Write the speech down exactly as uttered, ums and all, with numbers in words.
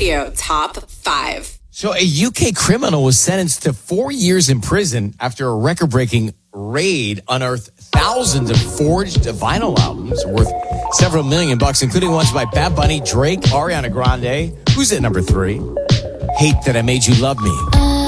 Radio Top five. So a U K criminal was sentenced to four years in prison after a record-breaking raid unearthed thousands of forged vinyl albums worth several million bucks, including ones by Bad Bunny, Drake, Ariana Grande. Who's at number three? Hate That I Made You Love Me.